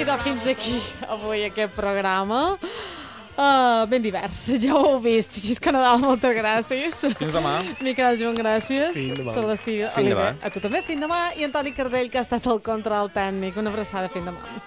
de fins aquí avui aquest programa. Ben divers, ja ho heu vist. Xisca Nadal, moltes gràcies. Fins demà. Miquel Joan, gràcies. Fins demà. Celestí Fins Oliver, demà. a tu també, fins demà. I Antoni Cardell, que ha estat el control tècnic. Una abraçada, fins demà.